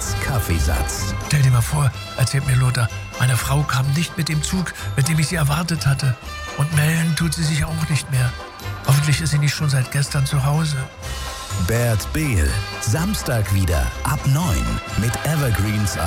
Beats Kaffeesatz. Stell dir mal vor, erzählt mir Lothar, meine Frau kam nicht mit dem Zug, mit dem ich sie erwartet hatte. Und melden tut sie sich auch nicht mehr. Hoffentlich ist sie nicht schon seit gestern zu Hause. Bert Behl, Samstag wieder ab 9 mit Evergreens